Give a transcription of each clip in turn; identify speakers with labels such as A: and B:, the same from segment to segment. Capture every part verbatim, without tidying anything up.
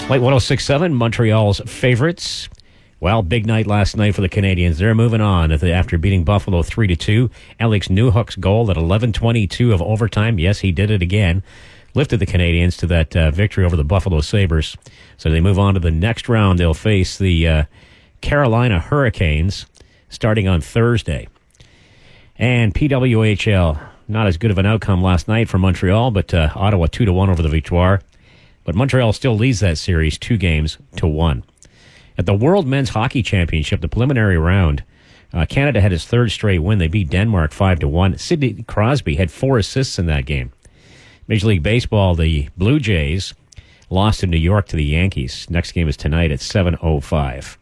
A: Late one oh six point seven, Montreal's favorites. Well, big night last night for the Canadiens. They're moving on after beating Buffalo three to two. Alex Newhook's goal at eleven twenty-two of overtime. Yes, he did it again. Lifted the Canadiens to that uh, victory over the Buffalo Sabres. So they move on to the next round. They'll face the uh, Carolina Hurricanes starting on Thursday. And P W H L, not as good of an outcome last night for Montreal, but uh, Ottawa two to one over the Victoire. But Montreal still leads that series two games to one. At the World Men's Hockey Championship, the preliminary round, uh, Canada had its third straight win. They beat Denmark five to one. Sidney Crosby had four assists in that game. Major League Baseball, the Blue Jays lost in New York to the Yankees. Next game is tonight at seven oh five.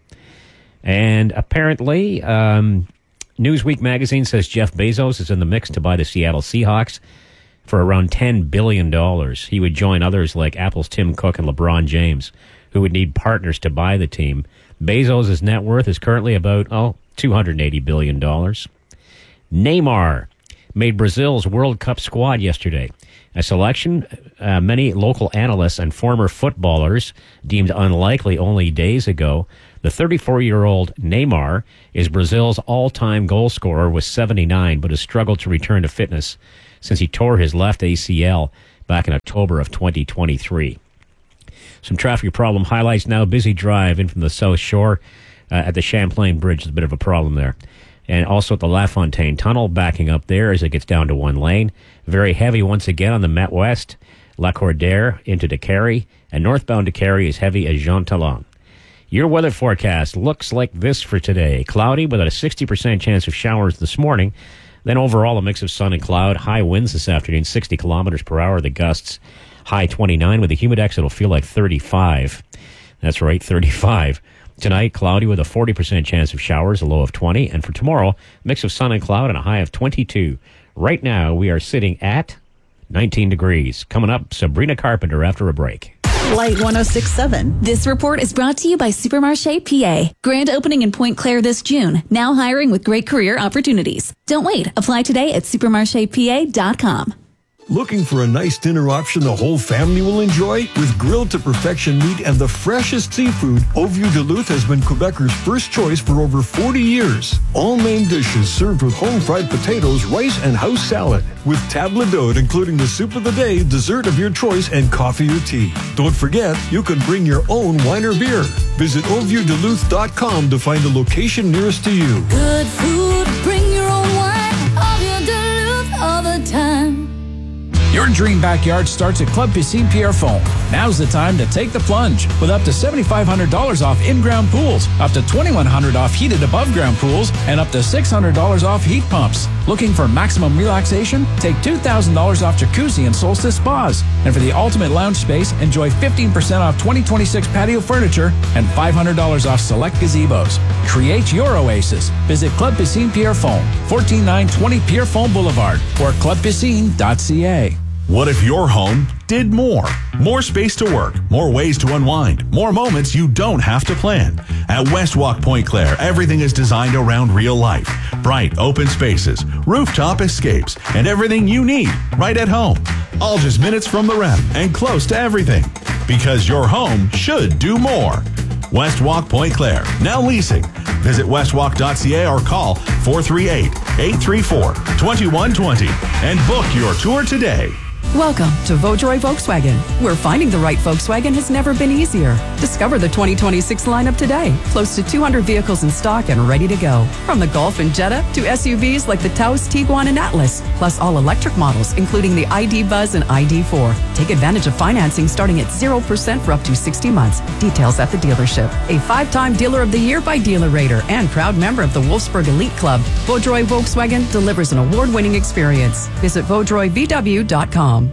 A: And apparently, um, Newsweek magazine says Jeff Bezos is in the mix to buy the Seattle Seahawks for around ten billion dollars. He would join others like Apple's Tim Cook and LeBron James, who would need partners to buy the team. Bezos' net worth is currently about, oh, two hundred eighty billion dollars. Neymar made Brazil's World Cup squad yesterday. A selection uh, many local analysts and former footballers deemed unlikely only days ago. The thirty-four-year-old Neymar is Brazil's all-time goal scorer with seventy-nine, but has struggled to return to fitness since he tore his left A C L back in October of twenty twenty-three. Some traffic problem highlights now. Busy drive in from the South Shore uh, at the Champlain Bridge. There's a bit of a problem there. And also at the LaFontaine Tunnel, backing up there as it gets down to one lane. Very heavy once again on the Met West, La Cordaire into Décarie, and northbound Décarie is heavy as Jean Talon. Your weather forecast looks like this for today. Cloudy with a sixty percent chance of showers this morning. Then overall a mix of sun and cloud. High winds this afternoon, sixty kilometers per hour. The gusts high twenty-nine. With the humidex, it'll feel like thirty-five. That's right, thirty-five. Tonight, cloudy with a forty percent chance of showers, a low of twenty. And for tomorrow, mix of sun and cloud and a high of twenty-two. Right now, we are sitting at nineteen degrees. Coming up, Sabrina Carpenter after a break.
B: Light one oh six point seven.
C: This report is brought to you by Supermarché P A. Grand opening in Pointe Claire this June. Now hiring with great career opportunities. Don't wait. Apply today at supermarché p a dot com.
D: Looking for a nice dinner option the whole family will enjoy? With grilled to perfection meat and the freshest seafood, Au Vieux Duluth has been Quebecers' first choice for over forty years. All main dishes served with home-fried potatoes, rice, and house salad. With table d'hôte, including the soup of the day, dessert of your choice, and coffee or tea. Don't forget, you can bring your own wine or beer. Visit au vieux duluth dot com to find the location nearest to you.
E: Good food, bring your own wine. Au Vieux Duluth all the time.
F: Your dream backyard starts at Club Piscine Pierrefonds. Now's the time to take the plunge with up to seven thousand five hundred dollars off in-ground pools, up to two thousand one hundred dollars off heated above-ground pools, and up to six hundred dollars off heat pumps. Looking for maximum relaxation? Take two thousand dollars off jacuzzi and Solstice spas. And for the ultimate lounge space, enjoy fifteen percent off twenty twenty-six patio furniture and five hundred dollars off select gazebos. Create your oasis. Visit Club Piscine Pierrefonds, fourteen nine twenty Pierrefonds Boulevard, or club piscine dot c a.
G: What if your home did more? More space to work, more ways to unwind, more moments you don't have to plan. At Westwalk Pointe Claire, everything is designed around real life. Bright, open spaces, rooftop escapes, and everything you need right at home. All just minutes from the rep and close to everything. Because your home should do more. Westwalk Pointe Claire, now leasing. Visit westwalk dot c a or call four three eight, eight three four, two one two zero and book your tour today.
B: Welcome to Vaudreuil Volkswagen, where finding the right Volkswagen has never been easier. Discover the twenty twenty-six lineup today. Close to two hundred vehicles in stock and ready to go. From the Golf and Jetta to S U Vs like the Taos, Tiguan, and Atlas, plus all electric models, including the I D Buzz and I D four. Take advantage of financing starting at zero percent for up to sixty months. Details at the dealership. A five-time Dealer of the Year by Dealer Rater and proud member of the Wolfsburg Elite Club, Vaudreuil Volkswagen delivers an award-winning experience. Visit vaudreuil v w dot com.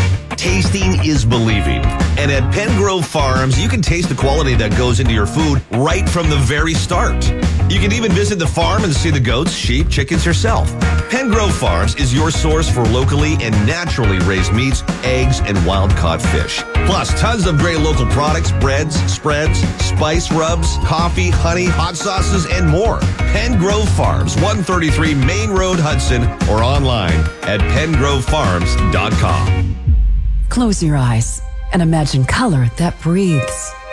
H: Tasting is believing. And at Pengrove Farms, you can taste the quality that goes into your food right from the very start. You can even visit the farm and see the goats, sheep, chickens yourself. Pengrove Farms is your source for locally and naturally raised meats, eggs, and wild-caught fish. Plus, tons of great local products, breads, spreads, spice rubs, coffee, honey, hot sauces, and more. Pengrove Farms, one thirty-three Main Road, Hudson, or online at pengrove farms dot com.
B: Close your eyes and imagine color that breathes.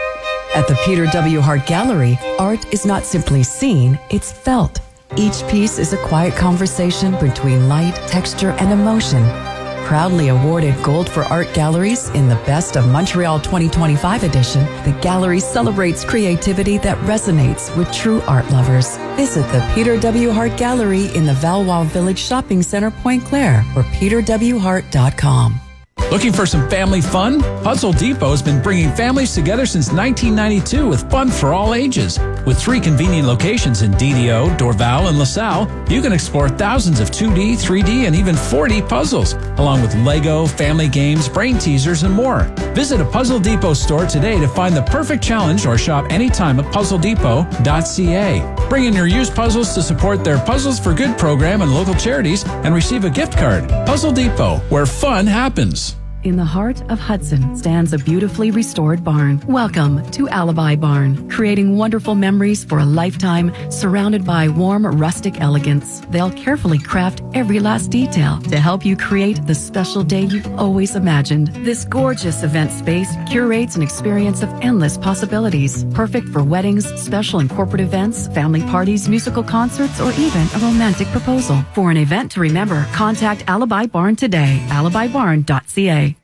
B: At the Peter W. Hart Gallery, art is not simply seen, it's felt. Each piece is a quiet conversation between light, texture, and emotion. Proudly awarded Gold for Art Galleries in the Best of Montreal twenty twenty-five edition, the gallery celebrates creativity that resonates with true art lovers. Visit the Peter W. Hart Gallery in the Valois Village Shopping Center, Point Claire, or peter w hart dot com.
F: Looking for some family fun? Puzzle Depot has been bringing families together since nineteen ninety-two with fun for all ages. With three convenient locations in D D O, Dorval, and LaSalle, you can explore thousands of two D, three D, and even four D puzzles, along with Lego, family games, brain teasers, and more. Visit a Puzzle Depot store today to find the perfect challenge or shop anytime at puzzle depot dot c a. Bring in your used puzzles to support their Puzzles for Good program and local charities and receive a gift card. Puzzle Depot, where fun happens.
B: In the heart of Hudson stands a beautifully restored barn. Welcome to Alibi Barn, creating wonderful memories for a lifetime, surrounded by warm, rustic elegance. They'll carefully craft every last detail to help you create the special day you've always imagined. This gorgeous event space curates an experience of endless possibilities, perfect for weddings, special and corporate events, family parties, musical concerts, or even a romantic proposal. For an event to remember, contact Alibi Barn today, alibi barn dot c a.